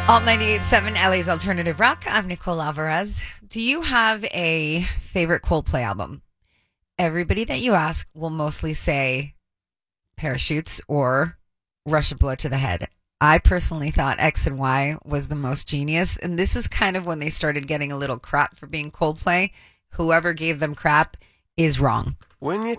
Alt 98.7 LA's Alternative Rock. I'm Nicole Alvarez. Do you have a favorite Coldplay album? Everybody that you ask will mostly say Parachutes or Rush of Blood to the Head. I personally thought X and Y was the most genius, and this is kind of when they started getting a little crap for being Coldplay. Whoever gave them crap is wrong. When you